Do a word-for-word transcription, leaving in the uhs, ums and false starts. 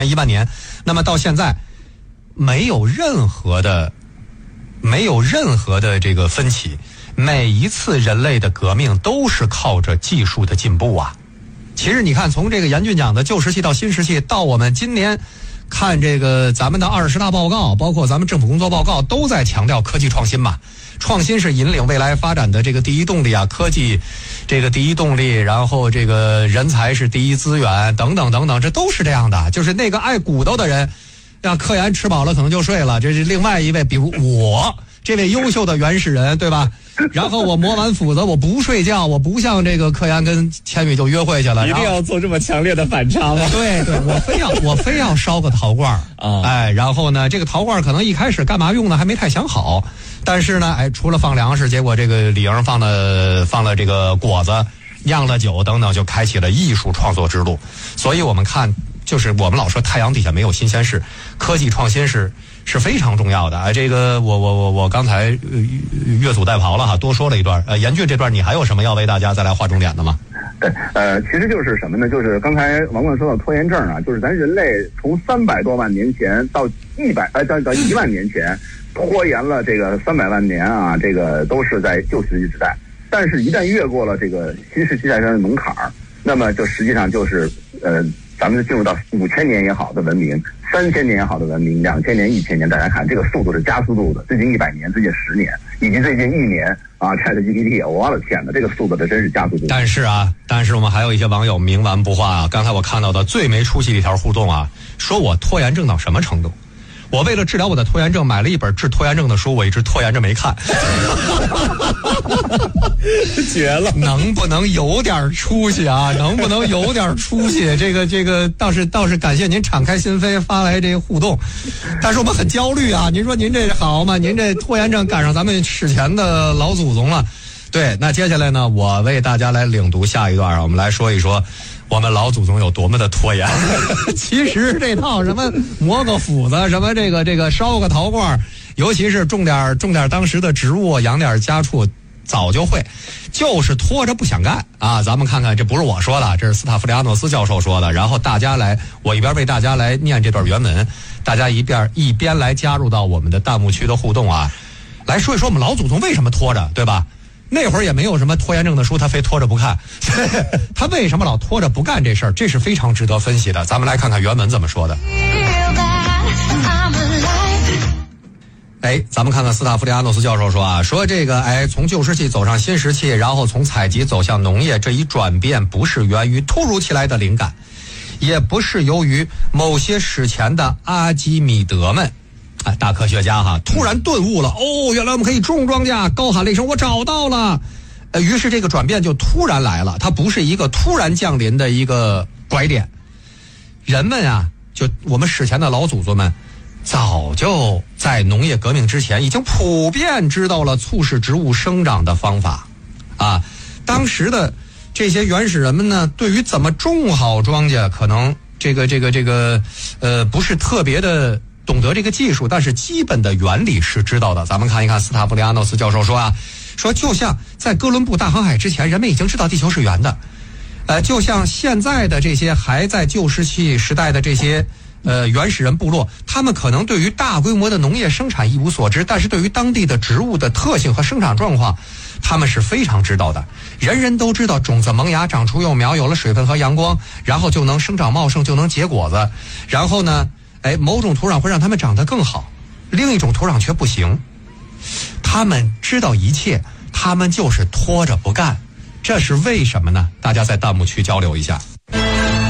一万年，那么到现在没有任何的没有任何的这个分歧，每一次人类的革命都是靠着技术的进步啊。其实你看，从这个严峻讲的旧石器到新石器，到我们今年看这个咱们的二十大报告，包括咱们政府工作报告，都在强调科技创新嘛。创新是引领未来发展的这个第一动力啊，科技这个第一动力，然后这个人才是第一资源，等等等等，这都是这样的。就是那个爱骨头的人，让科研吃饱了可能就睡了，这是另外一位，比如我这位优秀的原始人，对吧？然后我磨完斧子，我不睡觉，我不像这个科研跟千羽就约会去了， 一定要做这么强烈的反差吗？ 对对，我非要我非要烧个陶罐啊，哎，然后呢，这个陶罐可能一开始干嘛用呢，还没太想好，但是呢，哎，除了放粮食，结果这个李营放了放了这个果子，酿了酒等等，就开启了艺术创作之路。所以我们看，就是我们老说太阳底下没有新鲜事，科技创新是。是非常重要的啊！这个我我我我刚才越俎代庖了哈，多说了一段。呃，严峻这段你还有什么要为大家再来划重点的吗？ 对，呃，其实就是什么呢？就是刚才王冠说到拖延症啊，就是咱人类从三百多万年前到一百呃到到一万年前，拖延了这个三百万年啊，这个都是在旧石器时代。但是，一旦越过了这个新石器时代的门槛儿，那么就实际上就是呃，咱们进入到五千年也好的文明。三千年也好的文明，两千年、一千年，大家看这个速度是加速度的。最近一百年、最近十年，以及最近一年啊 ，ChatGPT， 我的天哪，这个速度这真是加速度。 但是啊，但是我们还有一些网友冥顽不化啊。刚才我看到的最没出息的一条互动啊，说我拖延症到什么程度？我为了治疗我的拖延症，买了一本治拖延症的书，我一直拖延着没看。 绝了！ 能不能有点出息啊？能不能有点出息？这个这个倒是倒是感谢您敞开心扉发来这个互动，但是我们很焦虑啊！您说您这好吗？您这拖延症赶上咱们史前的老祖宗了。对，那接下来呢，我为大家来领读下一段啊，我们来说一说我们老祖宗有多么的拖延。其实这套什么磨个斧子，什么这个这个烧个陶罐，尤其是种点种点当时的植物，养点家畜，早就会，就是拖着不想干啊。咱们看看，这不是我说的，这是斯塔夫里亚诺斯教授说的。然后大家来，我一边为大家来念这段原文，大家一边一边来加入到我们的弹幕区的互动啊，来说一说我们老祖宗为什么拖着，对吧？那会儿也没有什么拖延症的书，他非拖着不看。他为什么老拖着不干这事儿？这是非常值得分析的。咱们来看看原文怎么说的。哎，咱们看看斯塔夫里亚诺斯教授说啊，说这个哎，从旧石器走上新石器，然后从采集走向农业，这一转变不是源于突如其来的灵感，也不是由于某些史前的阿基米德们。哎，大科学家哈，突然顿悟了，哦，原来我们可以种庄稼，高喊了一声，我找到了。呃，于是这个转变就突然来了，它不是一个突然降临的一个拐点。人们啊，就我们史前的老祖宗们，早就在农业革命之前，已经普遍知道了促使植物生长的方法。啊，当时的这些原始人们呢，对于怎么种好庄稼，可能这个这个这个呃，不是特别的懂得这个技术，但是基本的原理是知道的。咱们看一看斯塔夫里亚诺斯教授说啊，说就像在哥伦布大航海之前，人们已经知道地球是圆的，呃，就像现在的这些还在旧石器时代的这些呃原始人部落，他们可能对于大规模的农业生产一无所知，但是对于当地的植物的特性和生长状况，他们是非常知道的。人人都知道种子萌芽长出幼苗，有了水分和阳光，然后就能生长茂盛，就能结果子。然后呢，哎，某种土壤会让它们长得更好，另一种土壤却不行。他们知道一切，他们就是拖着不干，这是为什么呢？大家在弹幕区交流一下。